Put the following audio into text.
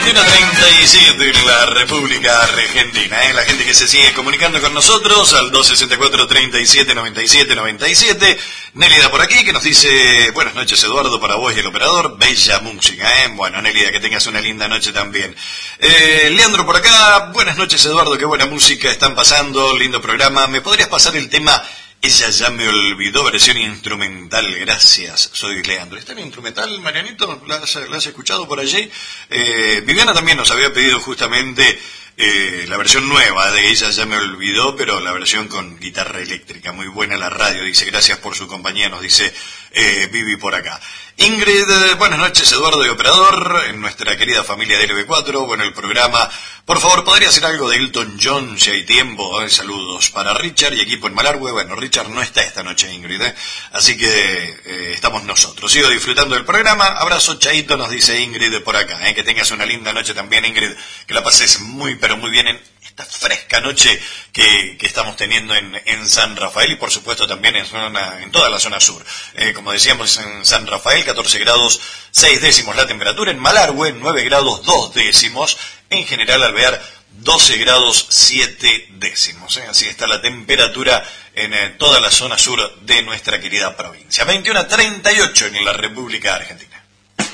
21:37 en la República Argentina, la gente que se sigue comunicando con nosotros al 264-37-97-97. Nélida por aquí que nos dice: buenas noches Eduardo, para vos y el operador, bella música, Bueno, Nélida, que tengas una linda noche también. Leandro por acá: buenas noches Eduardo, qué buena música están pasando, lindo programa, ¿me podrías pasar el tema Ella ya me olvidó, versión instrumental? Gracias, soy Leandro. ¿Está en instrumental, Marianito? ¿La has escuchado por allí? Viviana también nos había pedido justamente la versión nueva de Ella ya me olvidó, pero la versión con guitarra eléctrica. Muy buena la radio, dice. Gracias por su compañía, nos dice Vivi por acá. Ingrid, buenas noches Eduardo y operador, en nuestra querida familia de LB4, bueno, el programa, por favor, ¿podría hacer algo de Elton John si hay tiempo? Saludos para Richard y equipo en Malargüe. Bueno, Richard no está esta noche, Ingrid, así que estamos nosotros. Sigo disfrutando del programa, abrazo chaito, nos dice Ingrid por acá, que tengas una linda noche también, Ingrid, que la pases muy pero muy bien en esta fresca noche que estamos teniendo en San Rafael y por supuesto también en toda la zona sur. Como decíamos, en San Rafael 14 grados 6 décimos la temperatura, en Malargüe 9 grados 2 décimos, en General Alvear 12 grados 7 décimos. Así está la temperatura en toda la zona sur de nuestra querida provincia. 21:38 en la República Argentina.